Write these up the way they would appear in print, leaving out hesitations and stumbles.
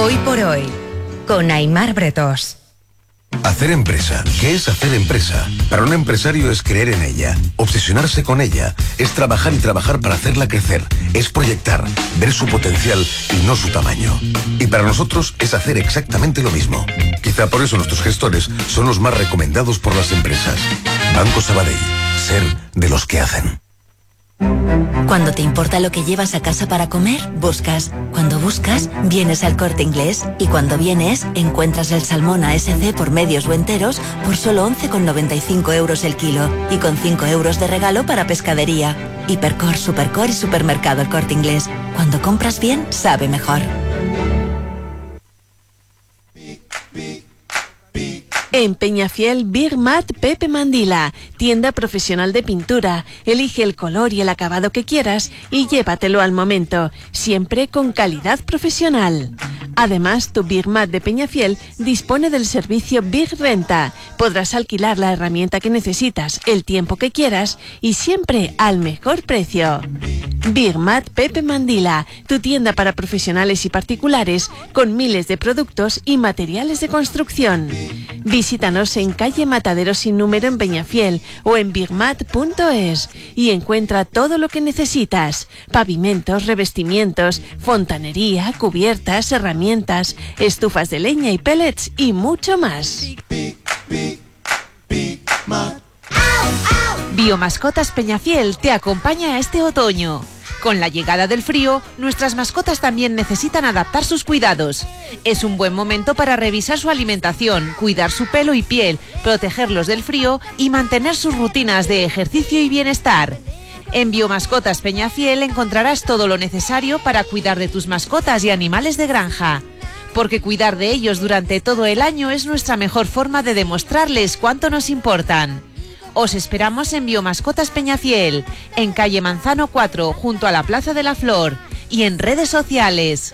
Hoy por hoy, con Aimar Bretós. Hacer empresa. ¿Qué es hacer empresa? Para un empresario es creer en ella, obsesionarse con ella, es trabajar y trabajar para hacerla crecer, es proyectar, ver su potencial y no su tamaño. Y para nosotros es hacer exactamente lo mismo. Quizá por eso nuestros gestores son los más recomendados por las empresas. Banco Sabadell. Ser de los que hacen. Cuando te importa lo que llevas a casa para comer, buscas. Cuando buscas, vienes al Corte Inglés. Y cuando vienes, encuentras el salmón ASC por medios o enteros por solo 11,95 euros el kilo. Y con 5 euros de regalo para pescadería. Hipercor, Supercor y Supermercado El Corte Inglés. Cuando compras bien, sabe mejor. En Peñafiel, Big Mat Pepe Mandila, tienda profesional de pintura. Elige el color y el acabado que quieras y llévatelo al momento, siempre con calidad profesional. Además, tu Big Mat de Peñafiel dispone del servicio Big Renta. Podrás alquilar la herramienta que necesitas, el tiempo que quieras y siempre al mejor precio. Big Mat Pepe Mandila, tu tienda para profesionales y particulares con miles de productos y materiales de construcción. Visítanos en calle Matadero sin número en Peñafiel o en bigmat.es y encuentra todo lo que necesitas: pavimentos, revestimientos, fontanería, cubiertas, herramientas, estufas de leña y pellets y mucho más. Biomascotas Peñafiel te acompaña este otoño. Con la llegada del frío, nuestras mascotas también necesitan adaptar sus cuidados. Es un buen momento para revisar su alimentación, cuidar su pelo y piel, protegerlos del frío y mantener sus rutinas de ejercicio y bienestar. En Biomascotas Peñafiel encontrarás todo lo necesario para cuidar de tus mascotas y animales de granja. Porque cuidar de ellos durante todo el año es nuestra mejor forma de demostrarles cuánto nos importan. Os esperamos en Biomascotas Peñafiel, en calle Manzano 4, junto a la Plaza de la Flor, y en redes sociales.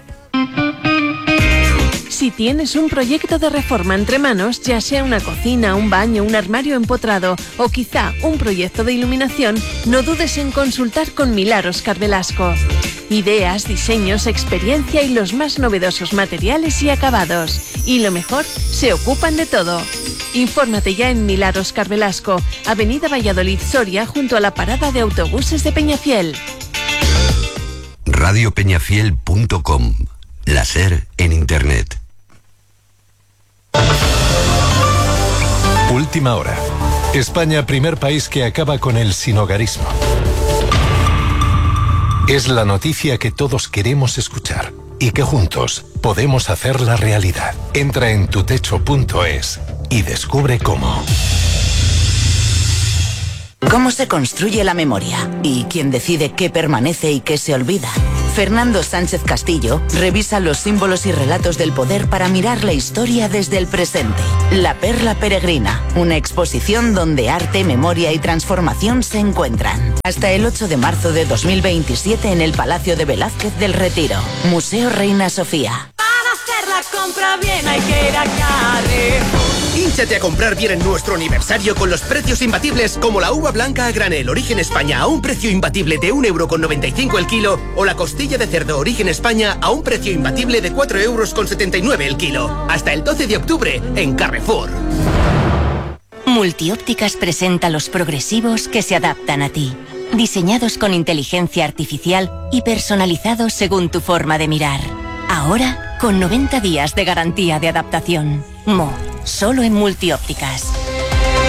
Si tienes un proyecto de reforma entre manos, ya sea una cocina, un baño, un armario empotrado o quizá un proyecto de iluminación, no dudes en consultar con Milagros Carvelasco. Ideas, diseños, experiencia y los más novedosos materiales y acabados. Y lo mejor, se ocupan de todo. Infórmate ya en Milagros Carvelasco, Avenida Valladolid Soria, junto a la parada de autobuses de Peñafiel. radiopeñafiel.com. La SER en Internet. Última hora. España, primer país que acaba con el sinhogarismo. Es la noticia que todos queremos escuchar y que juntos podemos hacerla realidad. Entra en tutecho.es y descubre cómo. ¿Cómo se construye la memoria? ¿Y quién decide qué permanece y qué se olvida? Fernando Sánchez Castillo revisa los símbolos y relatos del poder para mirar la historia desde el presente. La Perla Peregrina, una exposición donde arte, memoria y transformación se encuentran. Hasta el 8 de marzo de 2027 en el Palacio de Velázquez del Retiro. Museo Reina Sofía. Para hacer la compra bien hay que ir a Carrefour. Hínchate a comprar bien en nuestro aniversario con los precios imbatibles como la uva blanca a granel Origen España a un precio imbatible de 1,95 € el kilo o la costilla de cerdo Origen España a un precio imbatible de 4,79 € el kilo. Hasta el 12 de octubre en Carrefour. Multiópticas presenta los progresivos que se adaptan a ti. Diseñados con inteligencia artificial y personalizados según tu forma de mirar. Ahora, con 90 días de garantía de adaptación. Solo en Multiópticas.